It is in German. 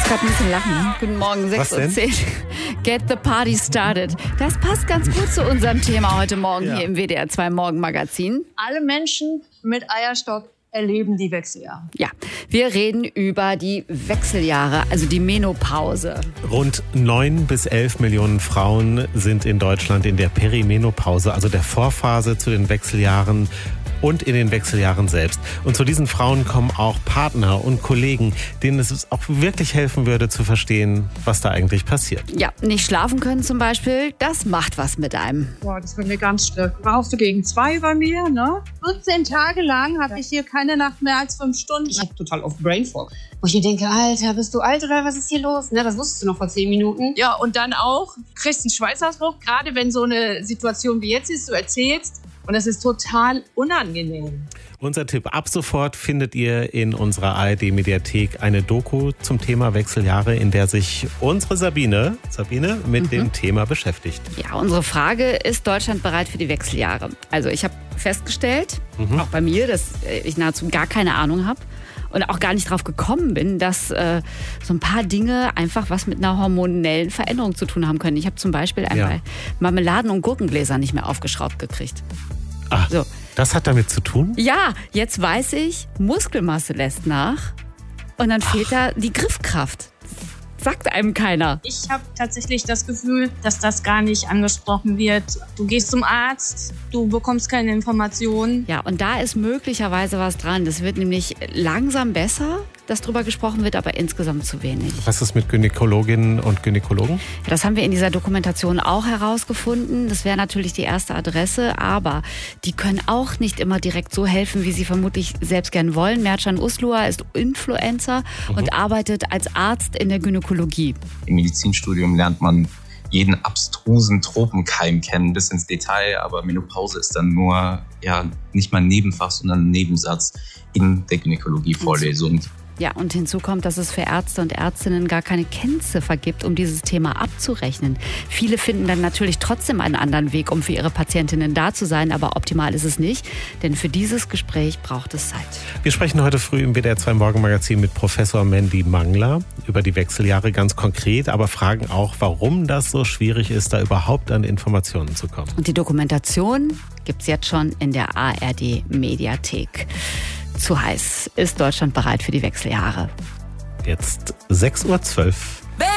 muss gerade ein bisschen lachen. Guten Morgen, 6:10 Uhr. Get the party started. Das passt ganz gut zu unserem Thema heute Morgen hier im WDR 2 Morgenmagazin. Alle Menschen mit Eierstock erleben die Wechseljahre. Ja, wir reden über die Wechseljahre, also die Menopause. Rund 9 bis 11 Millionen Frauen sind in Deutschland in der Perimenopause, also der Vorphase zu den Wechseljahren und in den Wechseljahren selbst. Und zu diesen Frauen kommen auch Partner und Kollegen, denen es auch wirklich helfen würde zu verstehen, was da eigentlich passiert. Ja, nicht schlafen können zum Beispiel, das macht was mit einem. Boah, das wird mir ganz schlimm. Rauchte gegen 2 bei mir, ne? 14 Tage lang habe ich hier keine Nacht mehr als 5 Stunden. Ich habe total oft Brain Fog. Wo ich mir denke, Alter, bist du alt oder was ist hier los? Ne, das wusstest du noch vor 10 Minuten. Ja, und dann auch, kriegst einen Schweißausbruch, gerade wenn so eine Situation wie jetzt ist, du erzählst. Und das ist total unangenehm. Unser Tipp: Ab sofort findet ihr in unserer ARD-Mediathek eine Doku zum Thema Wechseljahre, in der sich unsere Sabine mit dem Thema beschäftigt. Ja, unsere Frage: Ist Deutschland bereit für die Wechseljahre? Also ich habe festgestellt, auch bei mir, dass ich nahezu gar keine Ahnung habe. Und auch gar nicht drauf gekommen bin, dass so ein paar Dinge einfach was mit einer hormonellen Veränderung zu tun haben können. Ich habe zum Beispiel einmal Marmeladen- und Gurkengläser nicht mehr aufgeschraubt gekriegt. Ach, so. Das hat damit zu tun? Ja, jetzt weiß ich, Muskelmasse lässt nach und dann fehlt da die Griffkraft. Sagt einem keiner. Ich habe tatsächlich das Gefühl, dass das gar nicht angesprochen wird. Du gehst zum Arzt, du bekommst keine Informationen. Ja, und da ist möglicherweise was dran. Das wird nämlich langsam besser, dass drüber gesprochen wird, aber insgesamt zu wenig. Was ist mit Gynäkologinnen und Gynäkologen? Ja, das haben wir in dieser Dokumentation auch herausgefunden. Das wäre natürlich die erste Adresse, aber die können auch nicht immer direkt so helfen, wie sie vermutlich selbst gern wollen. Mertcan Uslua ist Influencer und arbeitet als Arzt in der Gynäkologie. Im Medizinstudium lernt man jeden abstrusen Tropenkeim kennen, bis ins Detail, aber Menopause ist dann nur nicht mal ein Nebenfach, sondern ein Nebensatz in der Gynäkologie-Vorlesung. Ja, und hinzu kommt, dass es für Ärzte und Ärztinnen gar keine Kennziffer gibt, um dieses Thema abzurechnen. Viele finden dann natürlich trotzdem einen anderen Weg, um für ihre Patientinnen da zu sein, aber optimal ist es nicht, denn für dieses Gespräch braucht es Zeit. Wir sprechen heute früh im WDR 2 Morgenmagazin mit Professor Mandy Mangler über die Wechseljahre ganz konkret, aber fragen auch, warum das so schwierig ist, da überhaupt an Informationen zu kommen. Und die Dokumentation gibt's jetzt schon in der ARD-Mediathek. Zu heiß. Ist Deutschland bereit für die Wechseljahre? Jetzt 6:12 Uhr.